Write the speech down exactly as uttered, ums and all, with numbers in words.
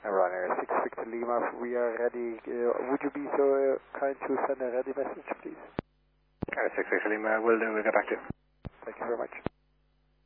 Runner six Victor Lima, we are ready. Uh, would you be so uh, kind to send a ready message, please? Uh, six Victor Lima, will do, we'll get back to you. Thank you very much.